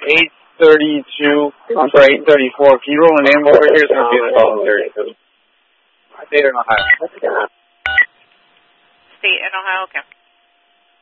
832, I'm sorry, 834. Can you roll a name over here? It's going to be the call 32. State in Ohio. State in Ohio, okay.